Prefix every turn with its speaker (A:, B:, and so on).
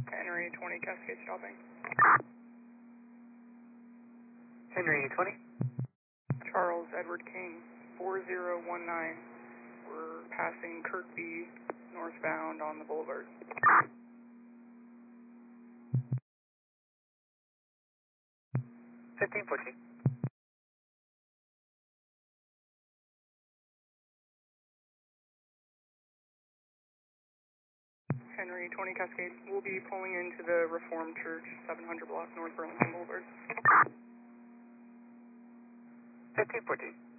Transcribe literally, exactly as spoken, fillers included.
A: Henry twenty Cascade stopping.
B: Henry twenty.
A: Charles Edward King, four zero one nine. We're passing Kirkby northbound on the boulevard.
B: fifteen fourteen.
A: Henry twenty Cascade. We'll be pulling into the Reformed Church, seven hundred block North Burlington Boulevard.
B: fifteen fourteen.